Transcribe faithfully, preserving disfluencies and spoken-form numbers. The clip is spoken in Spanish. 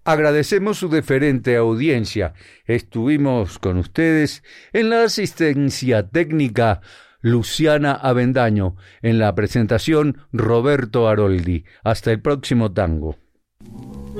Agradecemos su deferente audiencia. Estuvimos con ustedes en la asistencia técnica Luciana Avendaño, en la presentación Roberto Aroldi. Hasta el próximo tango.